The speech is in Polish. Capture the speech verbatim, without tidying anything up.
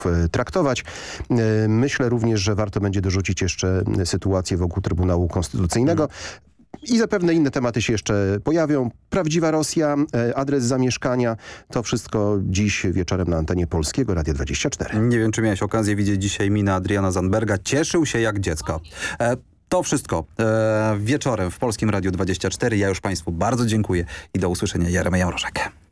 traktować. Myślę również, że warto będzie dorzucić jeszcze sytuację wokół Trybunału Konstytucyjnego. I zapewne inne tematy się jeszcze pojawią. Prawdziwa Rosja, adres zamieszkania. To wszystko dziś wieczorem na antenie Polskiego Radia dwadzieścia cztery. Nie wiem, czy miałeś okazję widzieć dzisiaj minę Adriana Zandberga. Cieszył się jak dziecko. E, to wszystko e, wieczorem w Polskim Radiu dwadzieścia cztery. Ja już Państwu bardzo dziękuję i do usłyszenia. Jarema Jamrożek.